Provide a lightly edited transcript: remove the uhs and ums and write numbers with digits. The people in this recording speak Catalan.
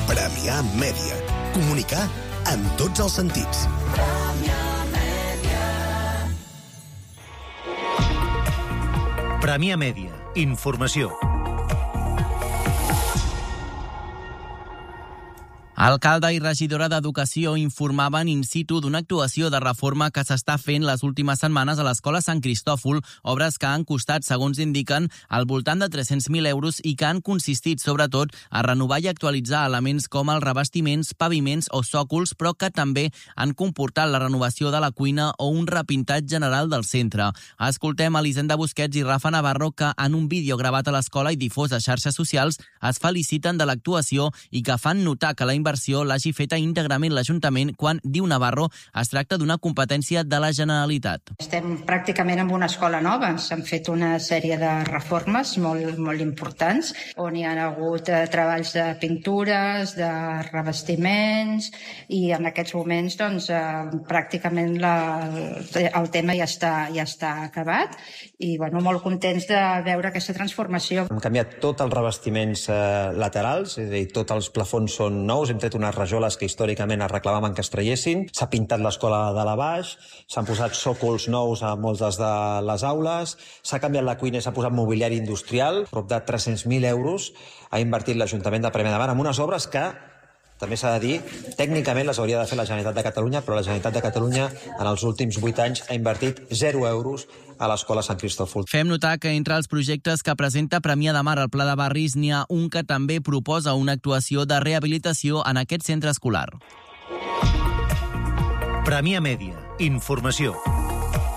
Premià Mèdia. Comunicar amb tots els sentits. Premià Mèdia. Informació. Alcalde i regidora d'Educació informaven in situ d'una actuació de reforma que s'està fent les últimes setmanes a l'Escola Sant Cristòfol, obres que han costat, segons indiquen, al voltant de 300.000 euros i que han consistit, sobretot, a renovar i actualitzar elements com els revestiments, paviments o sòcols, però que també han comportat la renovació de la cuina o un repintat general del centre. Escoltem Elisenda Busquets i Rafa Navarro, que en un vídeo gravat a l'escola i difós a xarxes socials es feliciten de l'actuació i que fan notar que la inversió l'hagi feta íntegrament l'Ajuntament quan, diu Navarro, es tracta d'una competència de la Generalitat. Estem pràcticament en una escola nova. S'han fet una sèrie de reformes molt importants, on hi ha hagut treballs de pintures, de revestiments, i en aquests moments pràcticament el tema ja està acabat i molt contents de veure aquesta transformació. Hem canviat tots els revestiments laterals, és a dir, tots els plafons són nous, hem tret unes rajoles que històricament es reclamaven que es traiessin, s'ha pintat l'escola de la baix, s'han posat sòcols nous a moltes de les aules, s'ha canviat la cuina i s'ha posat mobiliari industrial, prop de 300.000 euros ha invertit l'Ajuntament de Premià de Mar en unes obres que, també s'ha de dir, tècnicament les hauria de fer la Generalitat de Catalunya, però la Generalitat de Catalunya en els últims 8 anys ha invertit 0 euros a l'Escola Sant Cristòfol. Fem notar que entre els projectes que presenta Premià de Mar al Pla de Barris n'hi ha un que també proposa una actuació de rehabilitació en aquest centre escolar. Premià Mèdia. Informació.